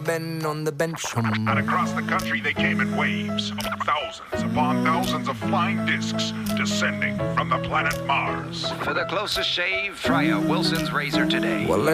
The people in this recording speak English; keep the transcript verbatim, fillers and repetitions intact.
Ben on the bench. Um. And across the country they came in waves, thousands upon thousands of flying discs descending from the planet Mars. For the closest shave, try a Wilson's razor today. Well,